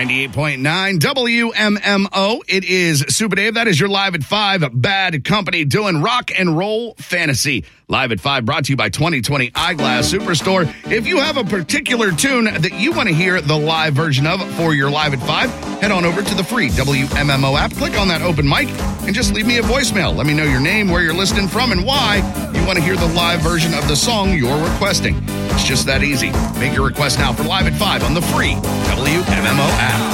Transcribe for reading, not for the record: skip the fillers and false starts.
98.9 WMMO. It is Super Dave. That is your Live at 5 Bad Company doing rock and roll fantasy. Live at 5 brought to you by 2020 Eyeglass Superstore. If you have a particular tune that you want to hear the live version of for your Live at 5, head on over to the free WMMO app. Click on that open mic and just leave me a voicemail. Let me know your name, where you're listening from, and why you want to hear the live version of the song you're requesting. It's just that easy. Make your request now for Live at 5 on the free WMMO app.